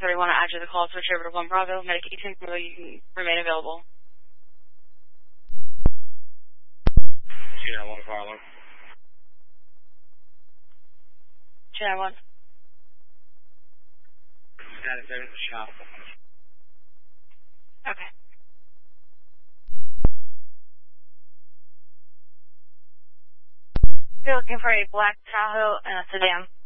31 to add you the call, switch over to 1 Bravo, medication, so you can remain available. Yeah, 1 fire alarm. 291. Status 7, shop. Okay. You're looking for a black Tahoe and a sedan.